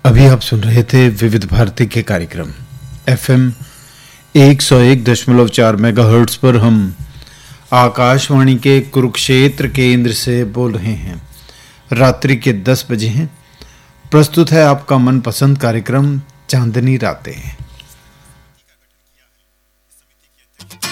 अभी आप सुन रहे थे विविध भारती के कार्यक्रम FM 101.4 मेगाहर्ट्ज पर। हम आकाशवाणी के कुरुक्षेत्र केंद्र से बोल रहे हैं। रात्रि के 10 बजे हैं। प्रस्तुत है आपका मनपसंद कार्यक्रम चांदनी रातें।